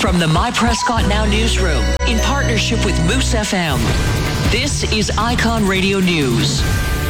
From the My Prescott Now newsroom, in partnership with Moose FM, this is Icon Radio News.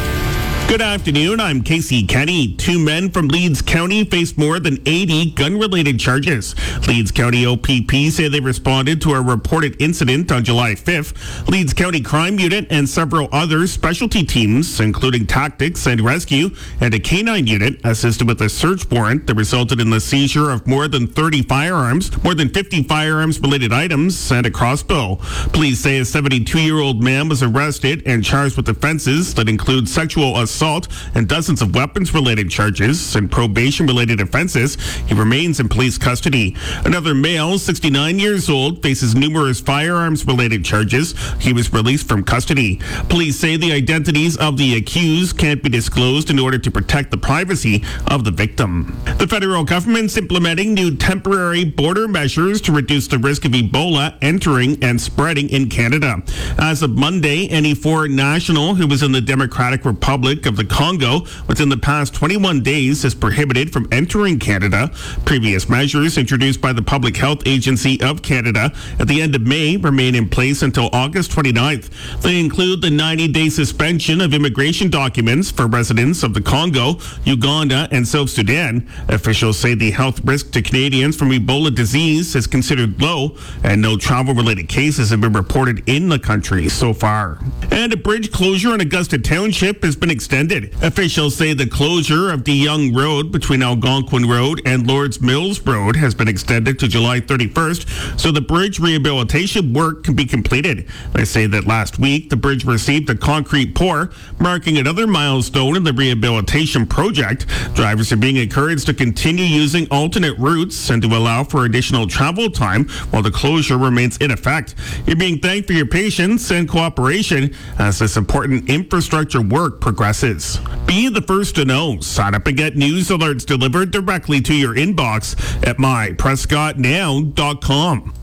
Good afternoon, I'm Casey Kenny. 2 men from Leeds County faced more than 80 gun-related charges. Leeds County OPP say they responded to a reported incident on July 5th. Leeds County Crime Unit and several other specialty teams, including tactics and rescue, and a canine unit, assisted with a search warrant that resulted in the seizure of more than 30 firearms, more than 50 firearms-related items, and a crossbow. Police say a 72-year-old man was arrested and charged with offenses that include sexual assault and dozens of weapons-related charges and probation-related offenses. He remains in police custody. Another male, 69 years old, faces numerous firearms-related charges. He was released from custody. Police say the identities of the accused can't be disclosed in order to protect the privacy of the victim. The federal government's implementing new temporary border measures to reduce the risk of Ebola entering and spreading in Canada. As of Monday, any foreign national who was in the Democratic Republic of the Congo within the past 21 days is prohibited from entering Canada. Previous measures introduced by the Public Health Agency of Canada at the end of May remain in place until August 29th. They include the 90-day suspension of immigration documents for residents of the Congo, Uganda, and South Sudan. Officials say the health risk to Canadians from Ebola disease is considered low, and no travel-related cases have been reported in the country so far. And a bridge closure in Augusta Township has been extended. Officials say the closure of De Young Road between Algonquin Road and Lords Mills Road has been extended to July 31st, so the bridge rehabilitation work can be completed. They say that last week the bridge received a concrete pour, marking another milestone in the rehabilitation project. Drivers are being encouraged to continue using alternate routes and to allow for additional travel time while the closure remains in effect. You're being thanked for your patience and cooperation as this important infrastructure work progresses. Be the first to know. Sign up and get news alerts delivered directly to your inbox at myprescottnow.com.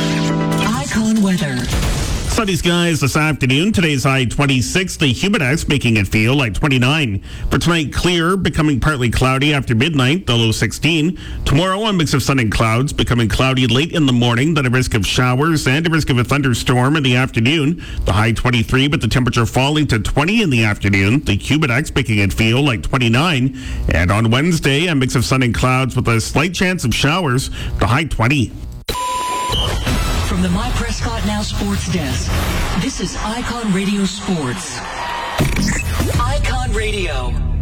Icon weather. Sunny skies this afternoon. Today's high 26, the humidex making it feel like 29. For tonight, clear, becoming partly cloudy after midnight, the low 16. Tomorrow, a mix of sun and clouds, becoming cloudy late in the morning, then a risk of showers and a risk of a thunderstorm in the afternoon. The high 23, but the temperature falling to 20 in the afternoon. The humidex making it feel like 29. And on Wednesday, a mix of sun and clouds with a slight chance of showers, the high 20. From the My Prescott Now Sports Desk, this is Icon Radio Sports. Icon Radio.